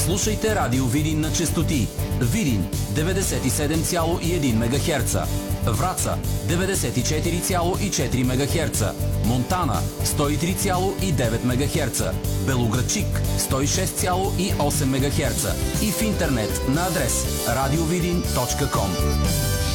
Слушайте Радио Видин на честоти: Видин 97,1 МГц, Враца 94,4 МГц, Монтана 103,9 МГц, Белоградчик 106,8 МГц и в интернет на адрес radiovidin.com.